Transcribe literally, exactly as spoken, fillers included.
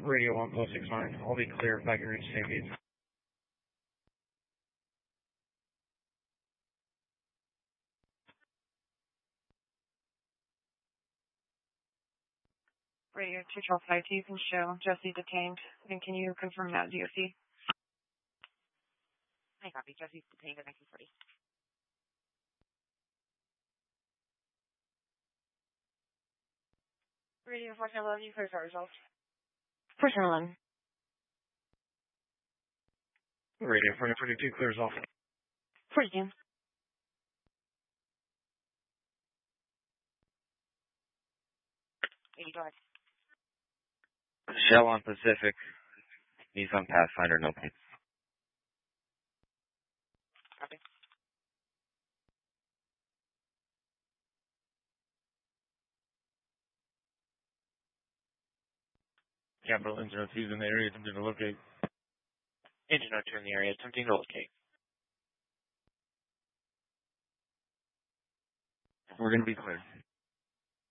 Radio one plus six nine. I'll be clear if I can reach Saint Bede's. Radio two twelve five two can show Jesse detained. And can you confirm that D O C? I copy. Jesse's detained at nineteen forty. Radio fourteen eleven, you clear car results. fourteen eleven. Radio four forty-two clears off. forty-two. eighty, go ahead. Shell on Pacific. Nissan Pathfinder, no points. Copy. Capital Engine oh two is in the area, attempting to locate. Engine oh two in the area, attempting to locate. We're going to be clear.